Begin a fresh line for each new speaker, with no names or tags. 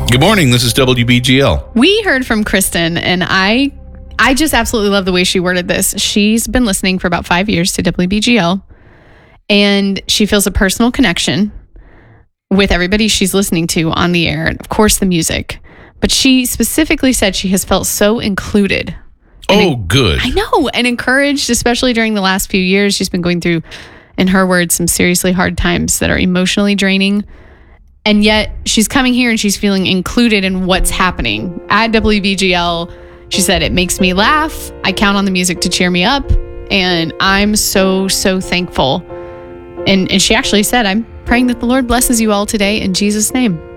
Good morning. This is WBGL.
We heard from Kristen, and I just absolutely love the way she worded this. She's been listening for about 5 years to WBGL, and she feels a personal connection with everybody she's listening to on the air, and of course the music. But she specifically said she has felt so included.
Good.
I know, and encouraged, especially during the last few years. She's been going through, in her words, some seriously hard times that are emotionally draining. And yet she's coming here and she's feeling included in what's happening at WBGL. She said, it makes me laugh. I count on the music to cheer me up. And I'm so thankful. And she actually said, I'm praying that the Lord blesses you all today in Jesus' name.